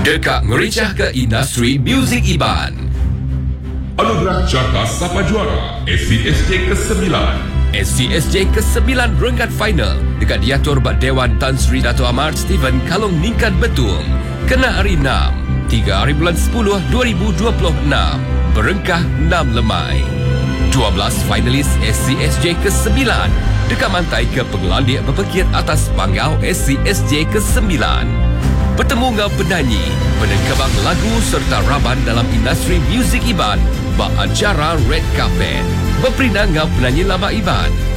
Dekak ngericah ke industri muzik Iban. Anugerah Cakar Sapa Juara SCSJ ke-9. SCSJ ke-9 renggat final dekat diatur Bak Dewan Tan Sri Dato' Ahmad Stephen Kalong Ningkan Betung. Kena hari 6, 3 hari bulan 10, 2026. Berengkah 6 lemai. 12 finalis SCSJ ke-9 dekat mantai ke pengelandik berpekit atas panggau SCSJ ke-9. Bertemu dengan penyanyi, penekebang lagu serta raban dalam industri muzik Iban bak acara Red Carpet. Berperinang dengan penyanyi lama Iban,